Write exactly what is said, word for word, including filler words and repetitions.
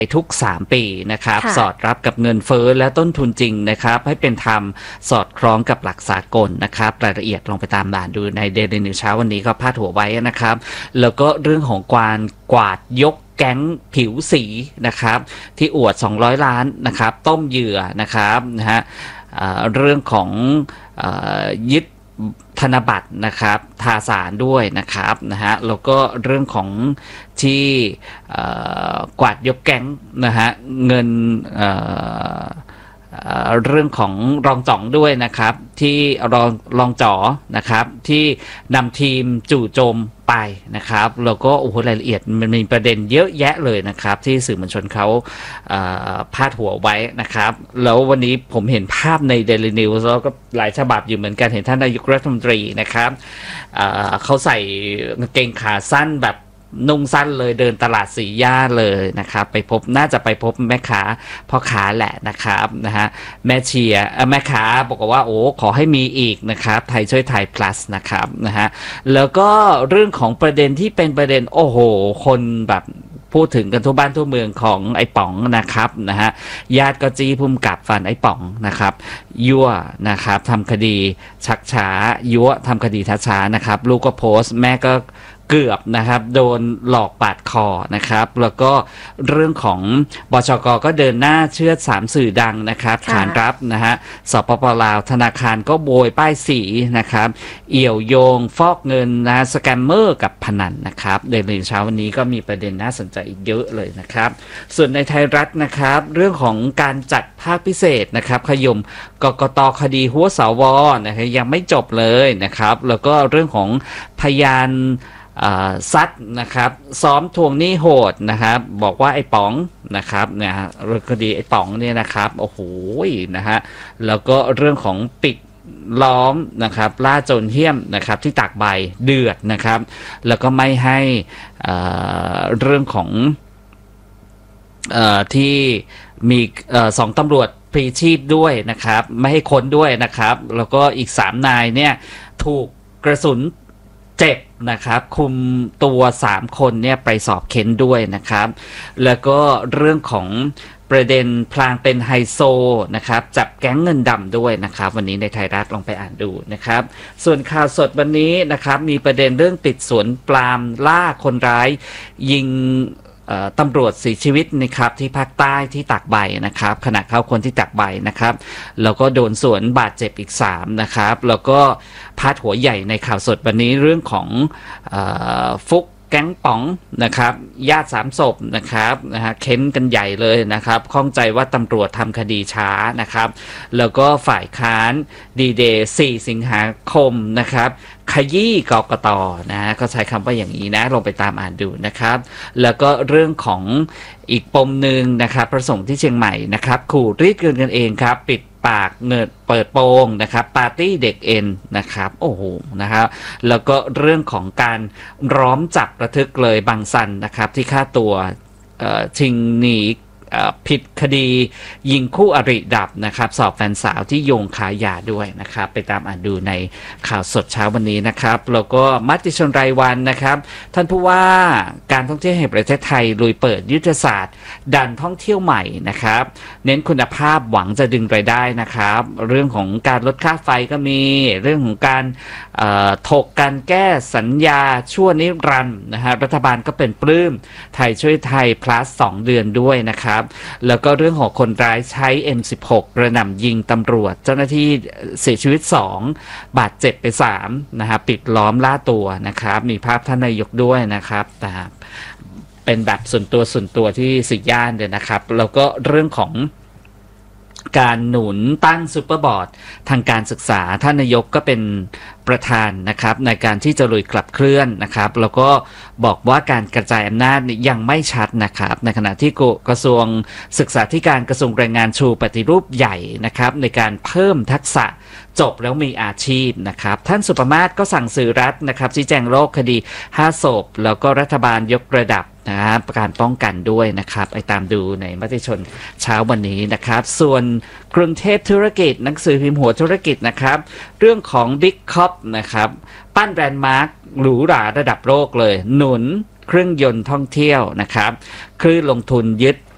ทุกสามปีนะครับสอดรับกับเงินเฟ้อและต้นทุนจริงนะครับให้เป็นธรรมสอดคล้องกับหลักสากลนะครับรายละเอียดลองไปตามอ่านดูใน Daily News เช้าวันนี้ก็พาดหัวไว้นะครับแล้วก็เรื่องของการกวาดยกแก๊งผิวสีนะครับที่อวดสองร้อยล้านนะครับต้มเหยื่อนะครับนะฮะเรื่องของยึดธนบัตรนะครับทาสารด้วยนะครับนะฮะแล้วก็เรื่องของที่กวาดยกแก๊งนะฮะเงินเเรื่องของรองจ่องด้วยนะครับที่รองรองจ๋อนะครับที่นำทีมจู่โจมไปนะครับแล้วก็โอ้โหรายละเอียดมันมีประเด็นเยอะแยะเลยนะครับที่สื่อมวลชนเขาพาดหัวไว้นะครับแล้ววันนี้ผมเห็นภาพใน Daily News แล้วก็หลายฉบับอยู่เหมือนกันเห็นท่านนายกรัฐมนตรีนะครับเขาใส่กางเกงขาสั้นแบบนุ่งสั้นเลยเดินตลาดสีย่าเลยนะครับไปพบน่าจะไปพบแม่ค้าพ่อค้าแหละนะครับนะฮะแม่เชียร์แม่ค้าบอกว่าโอ้ขอให้มีอีกนะครับไทยช่วยไทย plus นะครับนะฮะแล้วก็เรื่องของประเด็นที่เป็นประเด็นโอ้โหคนแบบพูดถึงกันทั่วบ้านทั่วเมืองของไอ้ป๋องนะครับนะฮะญาติก็จี้พุ่มกับฟันไอ้ป๋องนะครับยั่วนะครับทำคดีชักช้ายั่วทำคดีช้าช้านะครับลูกก็โพสต์แม่ก็เกือบนะครับโดนหลอกปาดคอนะครับแล้วก็เรื่องของบชก.ก็เดินหน้าเชื่อดสามสื่อดังนะครับขานรับนะฮะสปป.ลาวธนาคารก็โบยป้ายสีนะครับเอี่ยวโยงฟอกเงินนะสแกมเมอร์กับพนันนะครับเดลินเช้าวันนี้ก็มีประเด็นน่าสนใจอีกเยอะเลยนะครับส่วนในไทยรัฐนะครับเรื่องของการจัดภาคพิเศษนะครับขยมกกต.คดีหัวสวนะครับยังไม่จบเลยนะครับแล้วก็เรื่องของพยานซัดนะครับซ้อมทวงหนี้โหดนะครับบอกว่าไอ้ป๋องนะครับเนี่ยเรื่องคดีไอ้ป๋องเนี่ยนะครับโอ้โหนะฮะแล้วก็เรื่องของปิดล้อมนะครับล่าโจรเหี้ยมนะครับที่ตากใบเดือดนะครับแล้วก็ไม่ให้เรื่องของเอ่อที่มีสองตำรวจพลีชีพด้วยนะครับไม่ให้ค้นด้วยนะครับแล้วก็อีกสามนายเนี่ยถูกกระสุนเจ็บนะครับคุมตัวสามคนเนี่ยไปสอบเค้นด้วยนะครับแล้วก็เรื่องของประเด็นพลางเป็นไฮโซนะครับจับแก๊งเงินดำด้วยนะครับวันนี้ในไทยรัฐลองไปอ่านดูนะครับส่วนข่าวสดวันนี้นะครับมีประเด็นเรื่องปิดสวนปาล์มล่าคนร้ายยิงตำรวจเสียชีวิตนะครับที่ภาคใต้ที่ตากใบนะครับขณะเข้าคนที่ตากใบนะครับแล้วก็โดนสวนบาดเจ็บอีกสามนะครับแล้วก็พาดหัวใหญ่ในข่าวสดวันนี้เรื่องของเอ่อฟุกแก๊งป๋องนะครับญาติสามศพนะครับนะฮะเค้นกันใหญ่เลยนะครับข้องใจว่าตำรวจทำคดีช้านะครับแล้วก็ฝ่ายค้านดีเดย์สี่สิงหาคมนะครับขยี้กกต.นะก็ใช้คำว่าอย่างนี้นะลงไปตามอ่านดูนะครับแล้วก็เรื่องของอีกปมหนึ่งนะครับประสงค์ที่เชียงใหม่นะครับขู่รีดเงินกันเองครับปิดปากเงินเปิดโปงนะครับปาร์ตี้เด็กเอ็นนะครับโอ้โหนะครับแล้วก็เรื่องของการร้อมจับระทึกเลยบางซันนะครับที่ฆ่าตัวชิงหนีผิดคดียิงคู่อริดับนะครับสอบแฟนสาวที่โยงขายยาด้วยนะครับไปตามอ่านดูในข่าวสดเช้าวันนี้นะครับแล้วก็มติชนรายวันนะครับท่านผู้ว่าการท่องเที่ยวแห่งประเทศไทยลุยเปิดยุทธศาสตร์ดันท่องเที่ยวใหม่นะครับเน้นคุณภาพหวังจะดึงรายได้นะครับเรื่องของการลดค่าไฟก็มีเรื่องของการถกการแก้สัญญาชั่วนิรันดร์นะฮะรัฐบาลก็เป็นปลื้มไทยช่วยไทย plus สองเดือนด้วยนะครับแล้วก็เรื่องของคนร้ายใช้ เอ็ม สิบหก กระหน่ำยิงตำรวจเจ้าหน้าที่เสียชีวิตสองบาดเจ็บไปสามนะฮะปิดล้อมล่าตัวนะครับมีภาพท่านนายกด้วยนะครับแต่เป็นแบบส่วนตัวส่วนตัวที่สิย่านเลยนะครับแล้วก็เรื่องของการหนุนตั้งซูเปอร์บอร์ดทางการศึกษาท่านนายกก็เป็นประธานนะครับในการที่จะลุยกลับเคลื่อนนะครับแล้วก็บอกว่าการกระจายอำนาจยังไม่ชัดนะครับในขณะที่กระทรวงศึกษาธิการกระทรวงแรงงานชูปฏิรูปใหญ่นะครับในการเพิ่มทักษะจบแล้วมีอาชีพนะครับท่านสุประมาศก็สั่งสื่อรัฐนะครับชี้แจงโลกคดีห้าศพแล้วก็รัฐบาลยกระดับนะครับการป้องกันด้วยนะครับไปตามดูในมติชนเช้าวันนี้นะครับส่วนกรุงเทพธุรกิจหนังสือพิมพ์หัวธุรกิจนะครับเรื่องของ Big Cop นะครับปั้นแบรนด์มาร์คหรูหราระดับโลกเลยหนุนเครื่องยนต์ท่องเที่ยวนะครับคลื่นลงทุนยึด